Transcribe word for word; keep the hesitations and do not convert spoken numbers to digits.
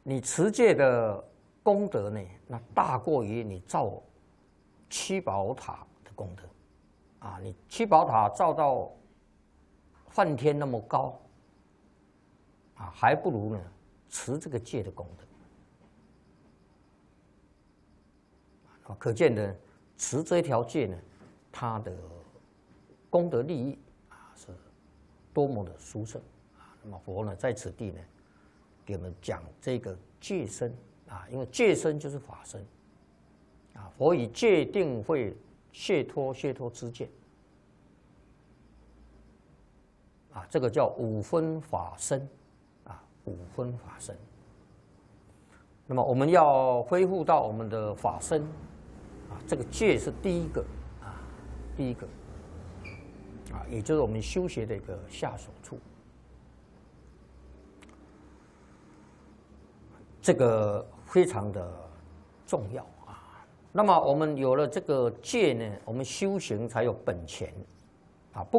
你持戒的功德呢，那大过于你造七宝塔的功德，啊，你七宝塔造到梵天那么高，啊，还不如呢持这个戒的功德。啊，可见的持这一条戒呢，它的功德利益啊是多么的殊胜啊！那么佛呢在此地呢，给我们讲这个戒身啊，因为戒身就是法身啊，佛以戒定慧解脱解脱之戒啊，这个叫五分法身啊，五分法身。那么我们要恢复到我们的法身啊，这个戒是第一个啊，第一个啊，也就是我们修学的一个下手处。这个非常的重要啊。那么我们有了这个戒呢，我们修行才有本钱